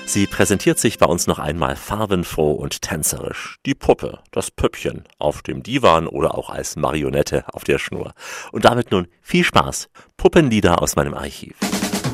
Sie präsentiert sich bei uns noch einmal farbenfroh und tänzerisch. Die Puppe, das Püppchen, auf dem Divan oder auch als Marionette auf der Schnur. Und damit nun viel Spaß. Puppenlieder aus meinem Archiv.